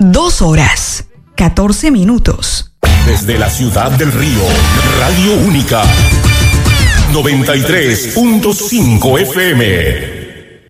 2 horas, 14 minutos. Desde la ciudad del Río, Radio Única, 93.5 FM.